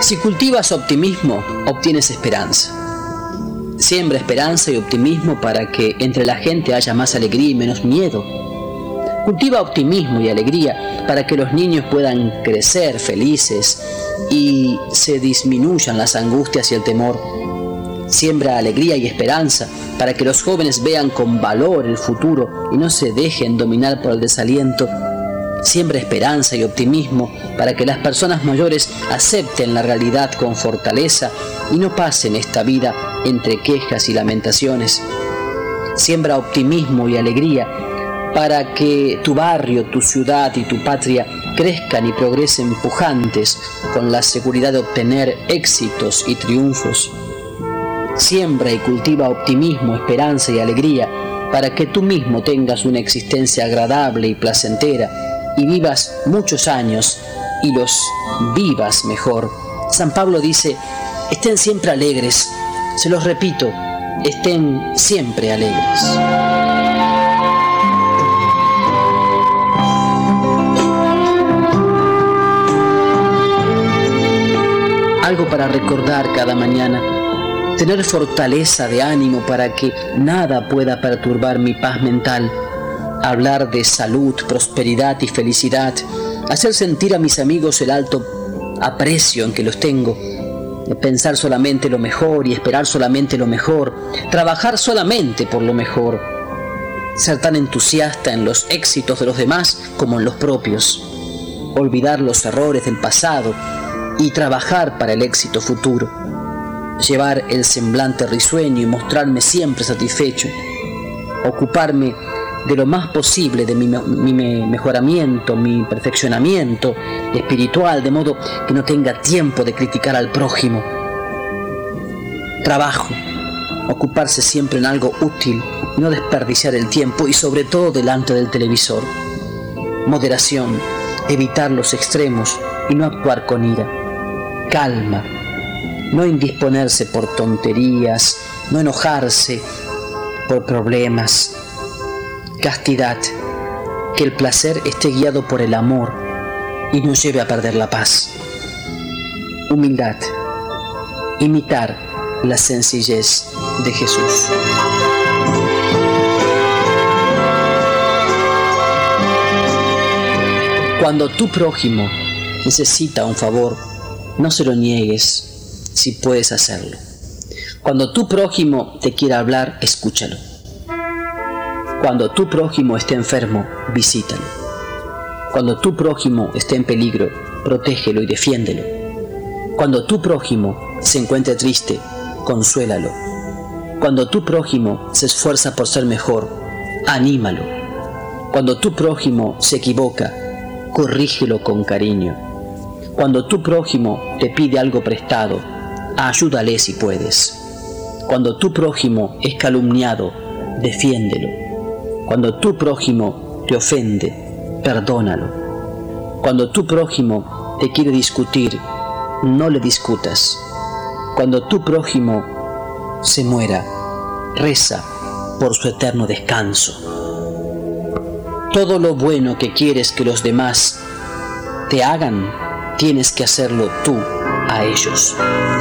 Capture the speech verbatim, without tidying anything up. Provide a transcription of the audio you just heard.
Si cultivas optimismo, obtienes esperanza. Siembra esperanza y optimismo para que entre la gente haya más alegría y menos miedo. Cultiva optimismo y alegría para que los niños puedan crecer felices y se disminuyan las angustias y el temor. Siembra alegría y esperanza para que los jóvenes vean con valor el futuro y no se dejen dominar por el desaliento. Siembra esperanza y optimismo para que las personas mayores acepten la realidad con fortaleza y no pasen esta vida entre quejas y lamentaciones. Siembra optimismo y alegría para que tu barrio, tu ciudad y tu patria crezcan y progresen pujantes con la seguridad de obtener éxitos y triunfos. Siembra y cultiva optimismo, esperanza y alegría para que tú mismo tengas una existencia agradable y placentera y vivas muchos años y los vivas mejor. San Pablo dice: estén siempre alegres. Se los repito, estén siempre alegres. Algo para recordar cada mañana. Tener fortaleza de ánimo para que nada pueda perturbar mi paz mental. Hablar de salud, prosperidad y felicidad. Hacer sentir a mis amigos el alto aprecio en que los tengo. Pensar solamente lo mejor y esperar solamente lo mejor. Trabajar solamente por lo mejor. Ser tan entusiasta en los éxitos de los demás como en los propios. Olvidar los errores del pasado y trabajar para el éxito futuro. Llevar el semblante risueño y mostrarme siempre satisfecho. Ocuparme de lo más posible de mi, mi mejoramiento, mi perfeccionamiento espiritual, de modo que no tenga tiempo de criticar al prójimo. Trabajo, ocuparse siempre en algo útil, no desperdiciar el tiempo y sobre todo delante del televisor. Moderación, evitar los extremos y no actuar con ira. Calma, no indisponerse por tonterías, no enojarse por problemas. Castidad, que el placer esté guiado por el amor y no lleve a perder la paz. Humildad, imitar la sencillez de Jesús. Cuando tu prójimo necesita un favor, no se lo niegues si puedes hacerlo. Cuando tu prójimo te quiera hablar, escúchalo. Cuando tu prójimo esté enfermo, visítalo. Cuando tu prójimo esté en peligro, protégelo y defiéndelo. Cuando tu prójimo se encuentre triste, consuélalo. Cuando tu prójimo se esfuerza por ser mejor, anímalo. Cuando tu prójimo se equivoca, corrígelo con cariño. Cuando tu prójimo te pide algo prestado, ayúdale si puedes. Cuando tu prójimo es calumniado, defiéndelo. Cuando tu prójimo te ofende, perdónalo. Cuando tu prójimo te quiere discutir, no le discutas. Cuando tu prójimo se muera, reza por su eterno descanso. Todo lo bueno que quieres que los demás te hagan, tienes que hacerlo tú a ellos.